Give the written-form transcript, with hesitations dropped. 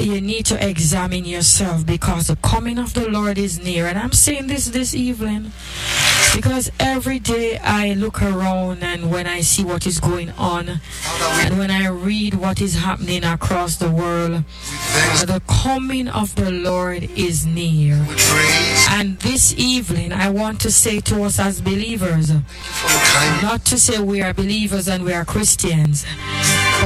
you need to examine yourself, because the coming of the Lord is near. And I'm saying this evening because every day I look around, and when I see what is going on, and when I read what is happening across the world, the coming of the Lord is near. And this evening I want to say to us as believers, not to say we are believers and we are Christians,